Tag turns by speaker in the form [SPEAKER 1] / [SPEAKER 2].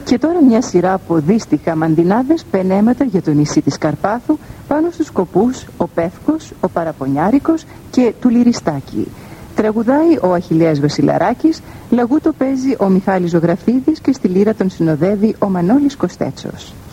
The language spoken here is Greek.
[SPEAKER 1] Και τώρα μια σειρά από δύστιχα μαντινάδες πενέματα για το νησί της Καρπάθου πάνω στους σκοπούς ο Πεύκος, ο Παραπονιάρικος και του Λυριστάκη. Τραγουδάει ο Αχιλλέας Βασιλαράκης, λαγούτο παίζει ο Μιχάλης Ζωγραφίδης και στη λύρα τον συνοδεύει ο Μανώλης Κωστέτσος.